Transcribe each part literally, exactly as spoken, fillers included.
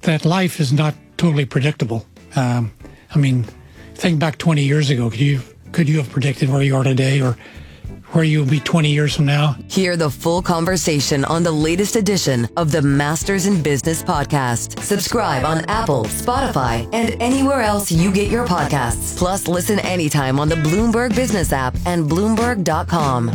that life is not totally predictable. Um, I mean, think back twenty years ago. Could you could you have predicted where you are today, or where you'll be twenty years from now? Hear the full conversation on the latest edition of the Masters in Business podcast. Subscribe on Apple, Spotify, and anywhere else you get your podcasts. Plus, listen anytime on the Bloomberg Business app and Bloomberg dot com.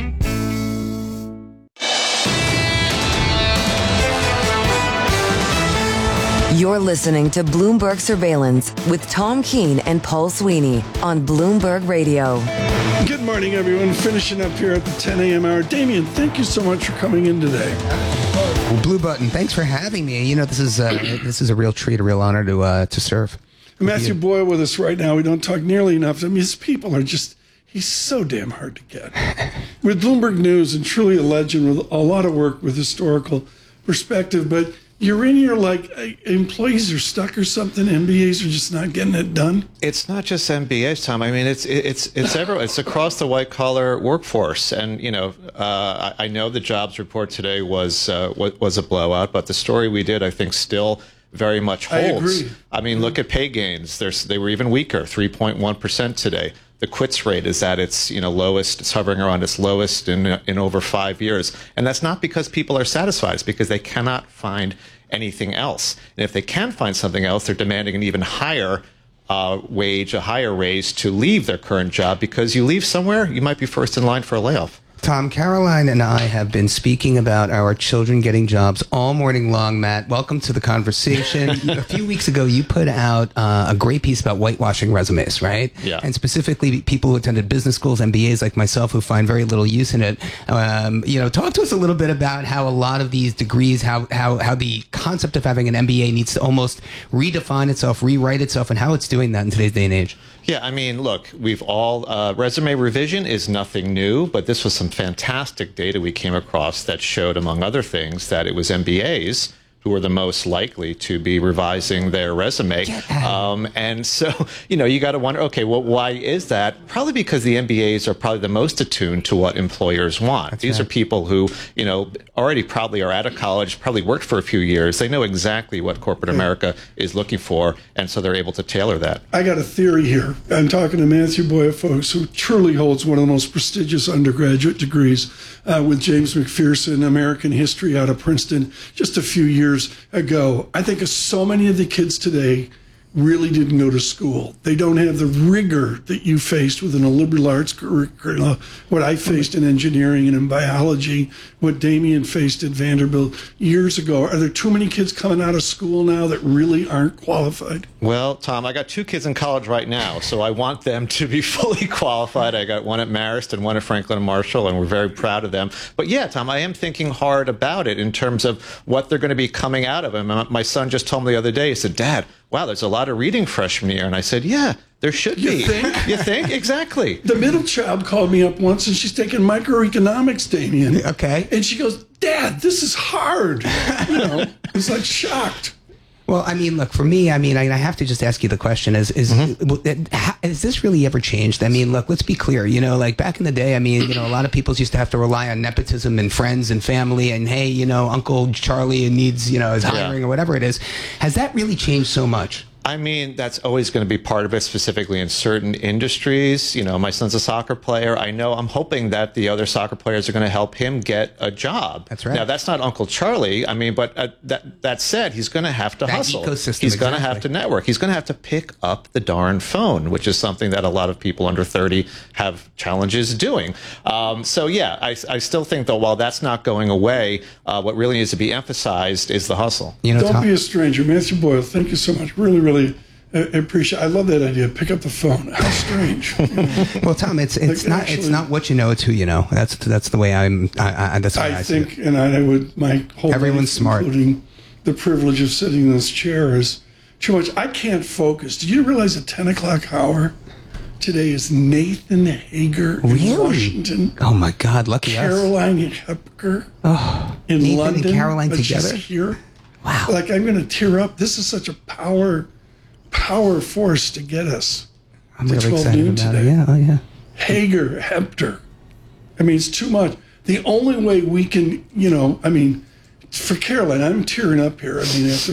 You're listening to Bloomberg Surveillance with Tom Keene and Paul Sweeney on Bloomberg Radio. Good morning, everyone. Finishing up here at the ten a.m. hour. Damien, thank you so much for coming in today. Well, Blue Button, thanks for having me. You know, this is uh, this is a real treat, a real honor to uh, to serve. Matthew Boyle with us right now. We don't talk nearly enough. I mean, his people are just, he's so damn hard to get. With Bloomberg News, and truly a legend with a lot of work with historical perspective, but you're in here like employees are stuck or something. M B As are just not getting it done. It's not just M B As, Tom. I mean, it's it's it's everywhere. It's across the white collar workforce. And you know, uh, I, I know the jobs report today was uh, was a blowout, but the story we did, I think, still very much holds. I agree. I mean, look at pay gains. There's they were even weaker, three point one percent today. The quits rate is at its you know lowest. It's hovering around its lowest in in over five years, and that's not because people are satisfied. It's because they cannot find anything else. And if they can find something else, they're demanding an even higher uh, wage, a higher raise to leave their current job. Because you leave somewhere, you might be first in line for a layoff. Tom, Caroline and I have been speaking about our children getting jobs all morning long. Matt, welcome to the conversation. A few weeks ago, you put out uh, a great piece about whitewashing resumes, right? Yeah. And specifically people who attended business schools, M B As like myself, who find very little use in it. Um, you know, talk to us a little bit about how a lot of these degrees, how, how, how the concept of having an M B A needs to almost redefine itself, rewrite itself, and how it's doing that in today's day and age. Yeah, I mean, look, we've all, uh, resume revision is nothing new, but this was some fantastic data we came across that showed, among other things, that it was M B As who are the most likely to be revising their resume. Um, and so, you know, you got to wonder, okay, well, why is that? Probably because the M B As are probably the most attuned to what employers want. That's These right. are people who, you know, already probably are out of college, probably worked for a few years. They know exactly what corporate America is looking for, and so they're able to tailor that. I got a theory here. I'm talking to Matthew Boyle, folks, who truly holds one of the most prestigious undergraduate degrees uh, with James McPherson, American History out of Princeton, just a few years ago. I think so many of the kids today really didn't go to school. They don't have the rigor that you faced within a liberal arts curricula, what I faced in engineering and in biology, what Damien faced at Vanderbilt years ago. Are there too many kids coming out of school now that really aren't qualified? Well, Tom, I got two kids in college right now, so I want them to be fully qualified. I got one at Marist and one at Franklin and Marshall, and we're very proud of them. But yeah, Tom, I am thinking hard about it in terms of what they're going to be coming out of them. My son just told me the other day, he said, Dad, wow, there's a lot of reading freshman year. And I said, yeah, there should you be. Think? You think? Exactly. The middle child called me up once, and she's taking microeconomics, Damien. Okay. And she goes, Dad, this is hard. You know, it's like shocked. Well, I mean, look, for me, I mean, I, I have to just ask you the question, is, is, mm-hmm. has this really ever changed? I mean, look, let's be clear, you know, like back in the day, I mean, you know, a lot of people used to have to rely on nepotism and friends and family and, hey, you know, Uncle Charlie needs, you know, is hiring yeah. or whatever it is. Has that really changed so much? I mean, that's always going to be part of it, specifically in certain industries. You know, my son's a soccer player. I know I'm hoping that the other soccer players are going to help him get a job. That's right. Now, that's not Uncle Charlie. I mean, but uh, that that said, he's going to have to that hustle. Ecosystem, he's exactly. going to have to network. He's going to have to pick up the darn phone, which is something that a lot of people under thirty have challenges doing. Um, so, yeah, I, I still think, though, while that's not going away, uh, what really needs to be emphasized is the hustle. You know, Don't Tom- be a stranger. Matthew Boyle, thank you so much. Really, really. I appreciate. I love that idea. Pick up the phone. How strange. You know? Well, Tom, it's it's like, not actually, it's not what you know. It's who you know. That's that's the way I'm. I, I, that's I, I think, and I would my whole everyone's life, smart, including the privilege of sitting in this chair, is too much. I can't focus. Did you realize at ten o'clock hour today is Nathan Hager really? in Washington? Oh my God, lucky Caroline us. Hepker oh, in Nathan London. And Caroline Let's together. Just here. Wow. Like I'm going to tear up. This is such a power. Power force to get us. I'm really excited about today. it. Yeah, oh yeah. Hager, Hepter. I mean, it's too much. The only way we can, you know, I mean, for Caroline, I'm tearing up here. I mean, after her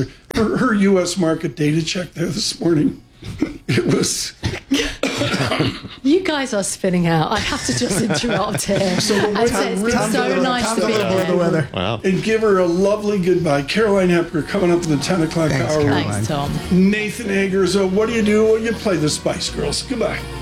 her, her U S market data check there this morning. It was. You guys are spinning out. I have to just interrupt here. So and say it's been Tom's so a little- nice Tom's to a be little here. the weather. Wow. And give her a lovely goodbye. Caroline Hepker coming up in the ten o'clock Thanks, hour. Caroline. Thanks, Tom. Nathan Eggers, uh, what do you do when you play the Spice Girls? Goodbye.